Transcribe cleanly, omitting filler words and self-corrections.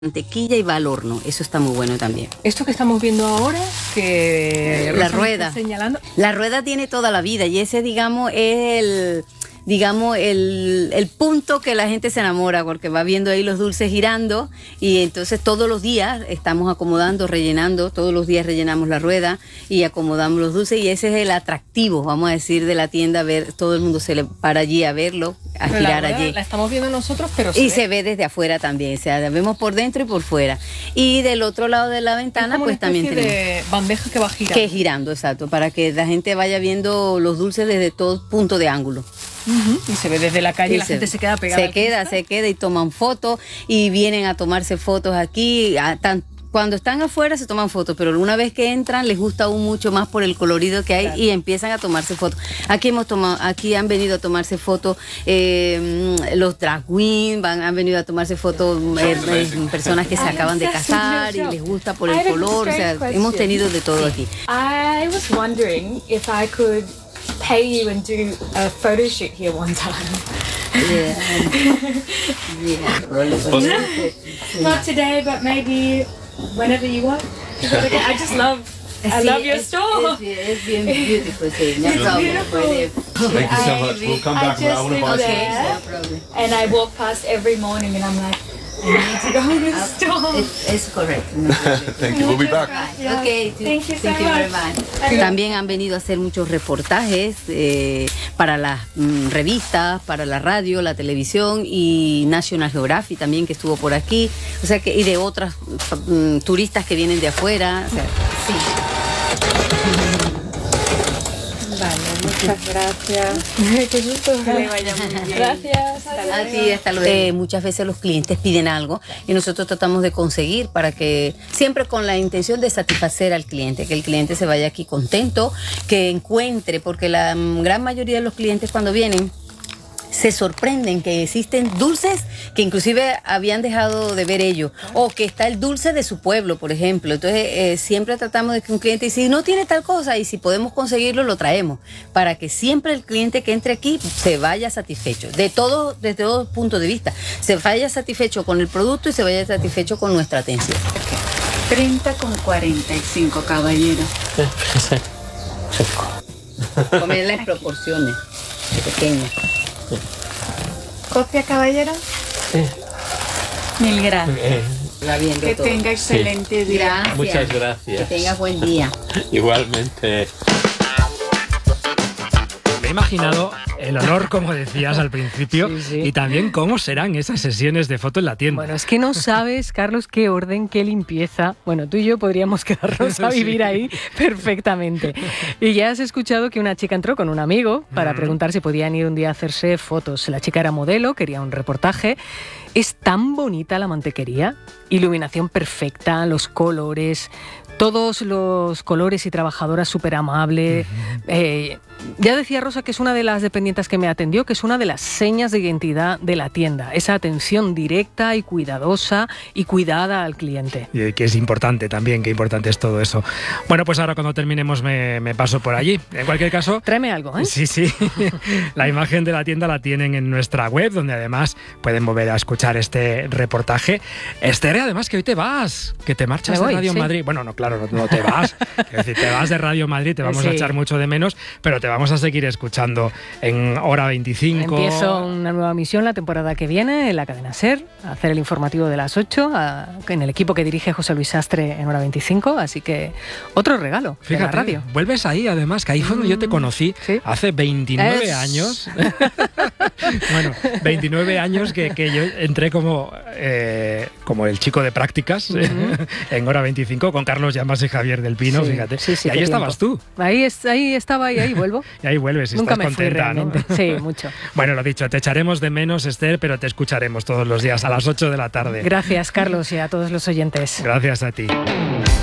mantequilla y va al horno, eso está muy bueno también. Esto que estamos viendo ahora, que la rueda, señalando. La rueda tiene toda la vida y ese, digamos, es el punto que la gente se enamora, porque va viendo ahí los dulces girando y entonces todos los días estamos acomodando, rellenando, todos los días rellenamos la rueda y acomodamos los dulces, y ese es el atractivo, vamos a decir, de la tienda. Ver, todo el mundo se le para allí a verlo, a pero girar la rueda allí. La estamos viendo nosotros, pero se ve desde afuera también, o sea, la vemos por dentro y por fuera. Y del otro lado de la ventana, pues también tenemos de bandeja que va girando. Que girando, exacto, para que la gente vaya viendo los dulces desde todo punto de ángulo. Y se ve desde la calle, y la gente se queda pegada. Se queda y toman fotos y vienen a tomarse fotos aquí. Cuando están afuera se toman fotos, pero una vez que entran les gusta aún mucho más por el colorido que hay, claro, y empiezan a tomarse fotos. Aquí han venido a tomarse fotos los drag queens, han venido a tomarse fotos personas que se acaban de casar y les gusta por el color. O sea, hemos tenido de todo aquí. I was wondering if I could pay you and do a photo shoot here one time. Not today, but maybe whenever you want. I just love your store. It's bien beautiful. It's beautiful. Thank you so much. We'll come back. I want to buy some. And I walk past every morning and I'm like, I need to go in the store. It's correct. No, thank you. We'll be back. Okay. Thank you so very much. También han venido a hacer muchos reportajes para las revistas, para la radio, la televisión, y National Geographic también, que estuvo por aquí. O sea, y de otras turistas que vienen de afuera. O sea, sí. Vale, muchas gracias. Qué susto. Que le vaya muy bien. Gracias. A ti, hasta luego. Muchas veces los clientes piden algo y nosotros tratamos de conseguir, para que siempre con la intención de satisfacer al cliente, que el cliente se vaya aquí contento, que encuentre, porque la gran mayoría de los clientes cuando vienen se sorprenden que existen dulces que inclusive habían dejado de ver ellos, o que está el dulce de su pueblo, por ejemplo. Entonces siempre tratamos de que un cliente, si no tiene tal cosa y si podemos conseguirlo, lo traemos, para que siempre el cliente que entre aquí se vaya satisfecho, desde todo punto de vista, se vaya satisfecho con el producto y se vaya satisfecho con nuestra atención. 30,45, caballero. Comer las proporciones pequeñas. ¿Copia, caballero? Sí. Mil gracias. Que todo. Tenga excelente día. Gracias. Muchas gracias. Que tengas buen día. Igualmente. Me he imaginado el olor, como decías al principio, sí. Y también cómo serán esas sesiones de foto en la tienda. Bueno, es que no sabes, Carlos, qué orden, qué limpieza. Bueno, tú y yo podríamos quedarnos a vivir ahí perfectamente. Y ya has escuchado que una chica entró con un amigo para preguntar si podían ir un día a hacerse fotos. La chica era modelo, quería un reportaje. Es tan bonita la mantequería, iluminación perfecta, los colores, todos los colores, y trabajadora súper amable. Ya decía Rosa que es una de las dependientes que me atendió, que es una de las señas de identidad de la tienda, esa atención directa y cuidadosa y cuidada al cliente. Y que es importante también, qué importante es todo eso. Bueno, pues ahora cuando terminemos me paso por allí. En cualquier caso... Tráeme algo, ¿eh? Sí. La imagen de la tienda la tienen en nuestra web, donde además pueden volver a escuchar este reportaje. Esther, además que hoy te vas, que te marchas de Radio Madrid. Bueno, no, claro, no te vas. Es decir, te vas de Radio Madrid, te vamos a echar mucho de menos, pero te vamos a seguir escuchando en Hora 25. Empiezo una nueva misión la temporada que viene en la cadena SER, a hacer el informativo de las 8, en el equipo que dirige José Luis Sastre en Hora 25, así que otro regalo. Fíjate, de la radio. Vuelves ahí, además, que ahí fue donde yo te conocí, hace 29 años. Bueno, 29 años que yo entré como el chico de prácticas en Hora 25 con Carlos Llamas y Javier del Pino, fíjate. Sí, y ahí estabas tú. Ahí estaba y ahí vuelvo. Y ahí vuelves y nunca estás me fui contenta, realmente. ¿No? Sí, mucho. Bueno, lo dicho, te echaremos de menos, Esther, pero te escucharemos todos los días a las 8 de la tarde. Gracias, Carlos, y a todos los oyentes. Gracias a ti.